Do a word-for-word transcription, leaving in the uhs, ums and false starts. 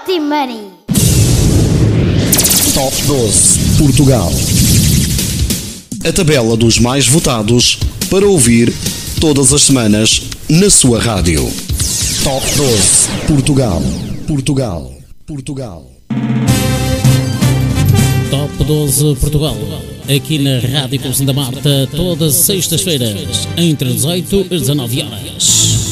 Team Money. Top doze Portugal. A tabela dos mais votados para ouvir todas as semanas na sua rádio. Top doze Portugal. Portugal. Portugal. Top doze Portugal. Aqui na Rádio Conceição da Marta, todas as sextas-feiras, entre dezoito e dezanove horas.